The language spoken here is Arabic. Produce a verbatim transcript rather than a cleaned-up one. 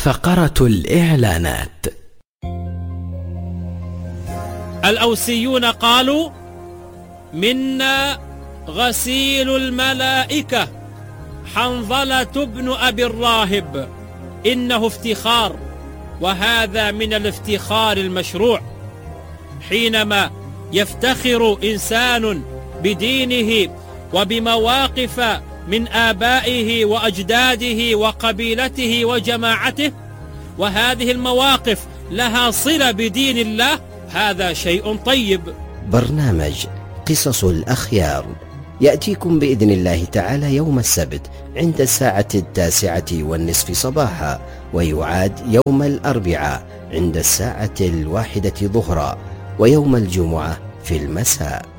فقرة الإعلانات. الأوسيون قالوا: منا غسيل الملائكة حنظلة بن أبي الراهب، إنه افتخار، وهذا من الافتخار المشروع. حينما يفتخر إنسان بدينه وبمواقف من آبائه وأجداده وقبيلته وجماعته، وهذه المواقف لها صلة بدين الله، هذا شيء طيب. برنامج قصص الأخيار يأتيكم بإذن الله تعالى يوم السبت عند الساعة التاسعة والنصف صباحا، ويعاد يوم الأربعاء عند الساعة الواحدة ظهرا، ويوم الجمعة في المساء.